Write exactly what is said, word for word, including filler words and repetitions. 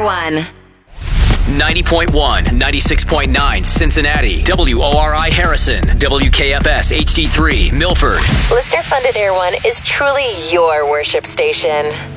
One. ninety point one, ninety-six point nine Cincinnati, W O R I Harrison, W K F S H D three Milford. Listener-funded Air One is truly your worship station.